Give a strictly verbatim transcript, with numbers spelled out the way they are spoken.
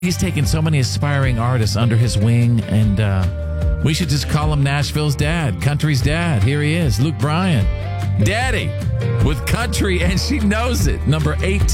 He's taken so many aspiring artists under his wing, and uh, we should just call him Nashville's dad, country's dad. Here he is, Luke Bryan. Daddy with country, and she knows it. Number eighteen.